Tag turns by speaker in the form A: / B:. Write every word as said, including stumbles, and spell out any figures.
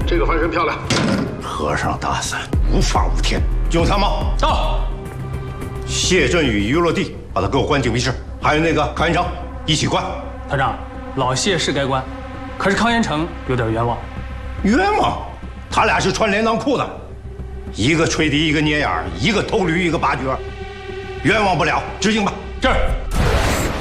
A: 这个翻身漂亮。
B: 和尚打伞，无法无天。警参谋
C: 到。
B: 谢振宇一落地，把他给我关警卫室。还有那个康延成，一起关。
C: 团长，老谢是该关，可是康延成有点冤枉。
B: 冤枉？他俩是穿连裆裤的，一个吹笛，一个捏眼，一个偷驴，一个拔角，冤枉不了。执行吧。
C: 这儿。